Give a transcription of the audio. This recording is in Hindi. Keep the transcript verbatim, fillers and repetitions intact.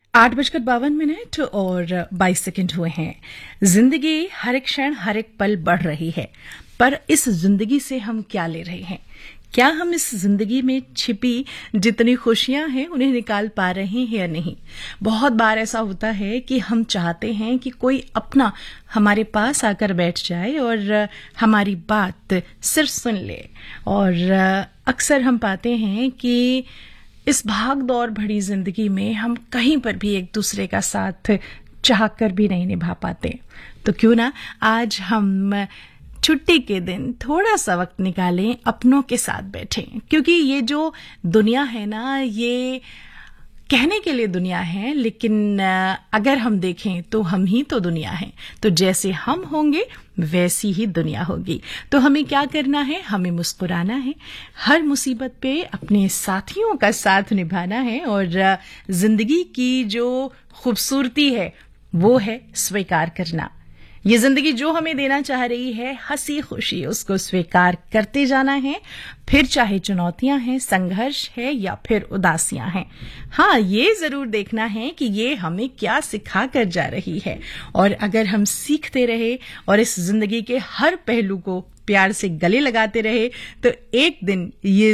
आठ बजकर बावन मिनट और बाईस सेकंड हुए हैं। जिंदगी हर एक क्षण हर एक पल बढ़ रही है, पर इस जिंदगी से हम क्या ले रहे हैं? क्या हम इस जिंदगी में छिपी जितनी खुशियां हैं उन्हें निकाल पा रहे हैं या नहीं? बहुत बार ऐसा होता है कि हम चाहते हैं कि कोई अपना हमारे पास आकर बैठ जाए और हमारी बात सिर्फ सुन ले, और अक्सर हम पाते हैं कि इस भाग दौड़ भरी जिंदगी में हम कहीं पर भी एक दूसरे का साथ चाह कर भी नहीं निभा पाते। तो क्यों ना आज हम छुट्टी के दिन थोड़ा सा वक्त निकालें, अपनों के साथ बैठें, क्योंकि ये जो दुनिया है ना, ये कहने के लिए दुनिया है, लेकिन अगर हम देखें तो हम ही तो दुनिया है। तो जैसे हम होंगे वैसी ही दुनिया होगी। तो हमें क्या करना है? हमें मुस्कुराना है, हर मुसीबत पे अपने साथियों का साथ निभाना है, और जिंदगी की जो खूबसूरती है वो है स्वीकार करना। ये जिंदगी जो हमें देना चाह रही है, हंसी खुशी, उसको स्वीकार करते जाना है, फिर चाहे चुनौतियां हैं, संघर्ष है या फिर उदासियां हैं। हाँ, ये जरूर देखना है कि ये हमें क्या सिखा कर जा रही है, और अगर हम सीखते रहे और इस जिंदगी के हर पहलू को प्यार से गले लगाते रहे तो एक दिन ये